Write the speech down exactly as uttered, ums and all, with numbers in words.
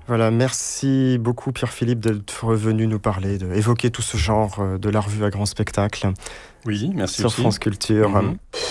Voilà, merci beaucoup Pierre-Philippe d'être venu nous parler, d'évoquer tout ce genre de la revue à grand spectacle Oui, merci sur aussi. France Culture. Mmh mh.